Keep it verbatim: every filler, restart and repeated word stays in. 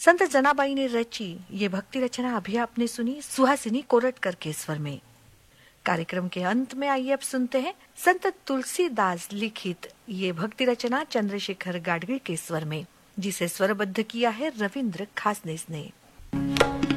संत जनाबाई ने रची ये भक्ति रचना अभी आपने सुनी सुहासिनी कोरटकर के स्वर में। कार्यक्रम के अंत में आइए अब सुनते हैं संत तुलसीदास लिखित ये भक्ति रचना चंद्रशेखर गाडगीळ के स्वर में, जिसे स्वरबद्ध किया है रविंद्र खासनेस ने।